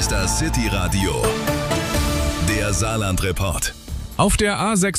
ist das City Radio, der Saarland-Report. Auf der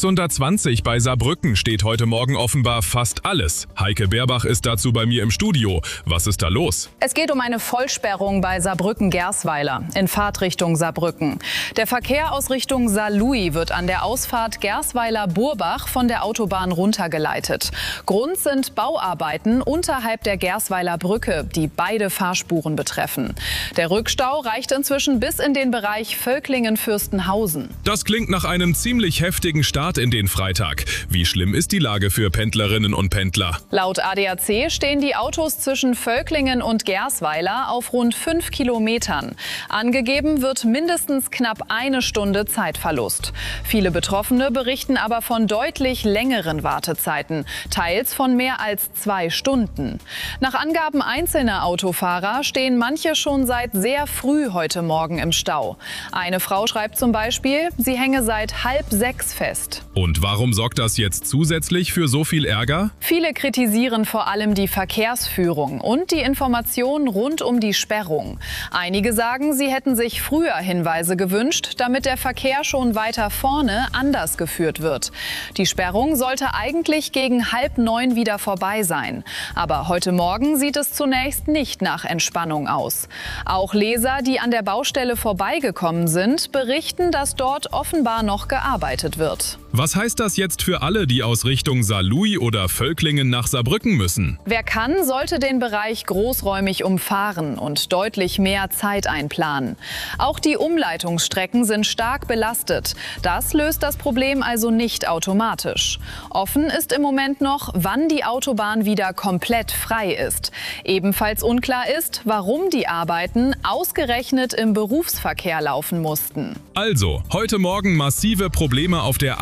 A620 bei Saarbrücken steht heute Morgen offenbar fast alles. Heike Berbach ist dazu bei mir im Studio. Was ist da los? Es geht um eine Vollsperrung bei Saarbrücken-Gersweiler in Fahrtrichtung Saarbrücken. Der Verkehr aus Richtung Saarlouis wird an der Ausfahrt Gersweiler-Burbach von der Autobahn runtergeleitet. Grund sind Bauarbeiten unterhalb der Gersweiler Brücke, die beide Fahrspuren betreffen. Der Rückstau reicht inzwischen bis in den Bereich Völklingen-Fürstenhausen. Das klingt nach einem ziemlich heftigen Start in den Freitag. Wie schlimm ist die Lage für Pendlerinnen und Pendler? Laut ADAC stehen die Autos zwischen Völklingen und Gersweiler auf rund 5 Kilometern. Angegeben wird mindestens knapp eine Stunde Zeitverlust. Viele Betroffene berichten aber von deutlich längeren Wartezeiten, teils von mehr als 2 Stunden. Nach Angaben einzelner Autofahrer stehen manche schon seit sehr früh heute Morgen im Stau. Eine Frau schreibt zum Beispiel, sie hänge seit 5:30 fest. Und warum sorgt das jetzt zusätzlich für so viel Ärger? Viele kritisieren vor allem die Verkehrsführung und die Informationen rund um die Sperrung. Einige sagen, sie hätten sich früher Hinweise gewünscht, damit der Verkehr schon weiter vorne anders geführt wird. Die Sperrung sollte eigentlich gegen 8:30 wieder vorbei sein. Aber heute Morgen sieht es zunächst nicht nach Entspannung aus. Auch Leser, die an der Baustelle vorbeigekommen sind, berichten, dass dort offenbar noch gearbeitet wird. Was heißt das jetzt für alle, die aus Richtung Saarlouis oder Völklingen nach Saarbrücken müssen? Wer kann, sollte den Bereich großräumig umfahren und deutlich mehr Zeit einplanen. Auch die Umleitungsstrecken sind stark belastet. Das löst das Problem also nicht automatisch. Offen ist im Moment noch, wann die Autobahn wieder komplett frei ist. Ebenfalls unklar ist, warum die Arbeiten ausgerechnet im Berufsverkehr laufen mussten. Also, heute Morgen massive Probleme auf der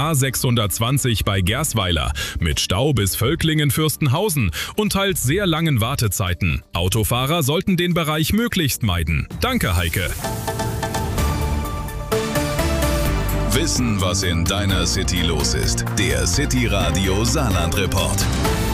A620 bei Gersweiler mit Stau bis Völklingen-Fürstenhausen und teils sehr langen Wartezeiten. Autofahrer sollten den Bereich möglichst meiden. Danke, Heike. Wissen, was in deiner City los ist. Der City Radio Saarland-Report.